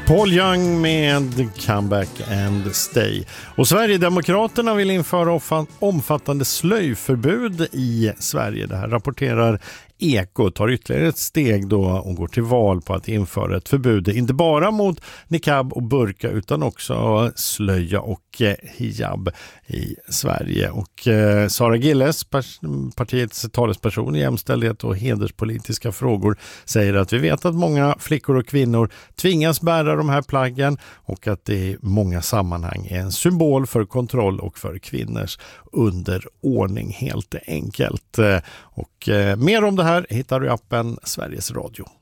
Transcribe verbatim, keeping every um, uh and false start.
Paul Young med Comeback and Stay. Och Sverigedemokraterna vill införa omfattande slöjförbud i Sverige. Det här rapporterar Eko, tar ytterligare ett steg då och går till val på att införa ett förbud inte bara mot niqab och burka utan också slöja och hijab i Sverige. Och eh, Sara Gilles, partiets talesperson i jämställdhet och hederspolitiska frågor, säger att vi vet att många flickor och kvinnor tvingas bära de här plaggen och att det i många sammanhang är en symbol för kontroll och för kvinnors underordning helt enkelt. Och eh, mer om det här hittar du i appen Sveriges Radio.